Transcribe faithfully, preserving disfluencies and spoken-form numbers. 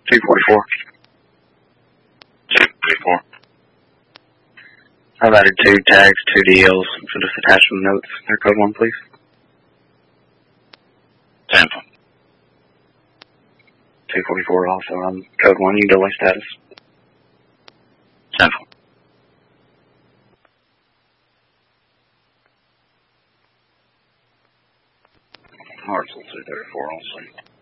two forty-four. two forty-four. I've added two tags, two D Ls, so just attach some notes. Their code one, please. Tampa. two forty-four also on code one, you delay status. Tampa. Hartsel two thirty-four also.